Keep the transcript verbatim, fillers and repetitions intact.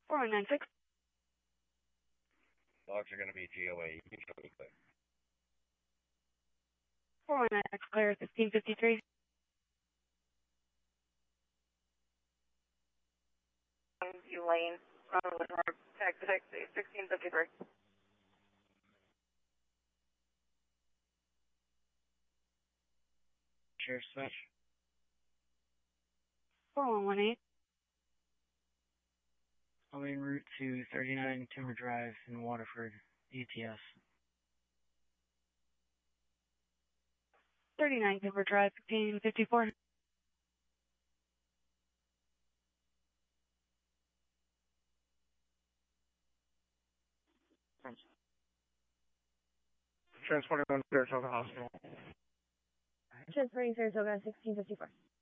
four one nine six. Logs are going to be G O A. You can show me clear. four one nine six, clear, fifteen fifty-three. U Lane, Ronald Woodward, taxi, taxi, sixteen fifty-three. Sheriff Dispatch. four one one eight. I'll be en route to thirty-nine Timber Drive in Waterford, E T S. thirty-nine Timber Drive, fifteen fifty-four. Transporting on Saratoga Hospital. Transferring Saratoga, sixteen fifty-four.